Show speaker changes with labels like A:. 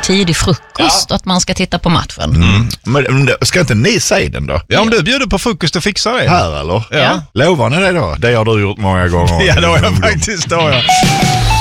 A: tidig frukost att man ska titta på matchen.
B: Men ska inte ni säga den då?
C: Ja, om du bjuder på frukost och fixar det.
B: Här eller?
A: Ja.
B: Lovar ni det då? Det har du gjort många gånger.
C: Ja, det har jag faktiskt.